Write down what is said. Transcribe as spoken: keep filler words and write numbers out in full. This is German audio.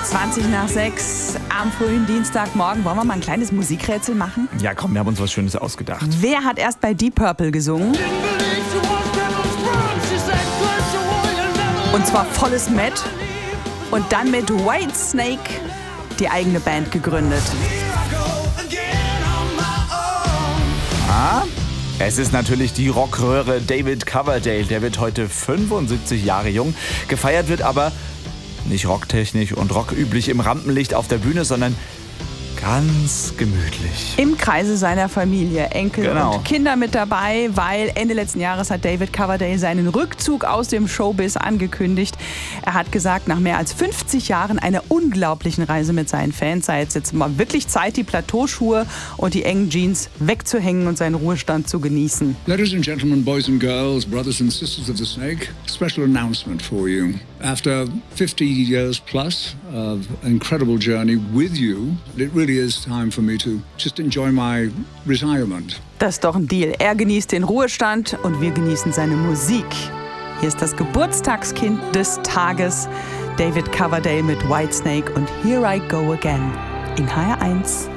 zwanzig nach sechs am frühen Dienstagmorgen. Wollen wir mal ein kleines Musikrätsel machen? Ja, komm, wir haben uns was Schönes ausgedacht. Wer hat erst bei Deep Purple gesungen? Und zwar volles Met. Und dann mit Whitesnake die eigene Band gegründet. Ah, es ist natürlich die Rockröhre David Coverdale. Der wird heute fünfundsiebzig Jahre jung. Gefeiert wird aber nicht rocktechnisch und rocküblich im Rampenlicht auf der Bühne, sondern ganz gemütlich. Im Kreise seiner Familie, Enkel Genau. und Kinder mit dabei, weil Ende letzten Jahres hat David Coverdale seinen Rückzug aus dem Showbiz angekündigt. Er hat gesagt, nach mehr als fünfzig Jahren einer unglaublichen Reise mit seinen Fans sei es jetzt mal wirklich Zeit, die Plateauschuhe und die engen Jeans wegzuhängen und seinen Ruhestand zu genießen. Ladies and gentlemen, boys and girls, brothers and sisters of the Snake, special announcement for you. After fifty years plus of incredible journey with you, it really is time for me to just enjoy my retirement. Das ist doch ein Deal. Er genießt den Ruhestand und wir genießen seine Musik. Hier ist das Geburtstagskind des Tages, David Coverdale mit Whitesnake und Here I Go Again in H R eins.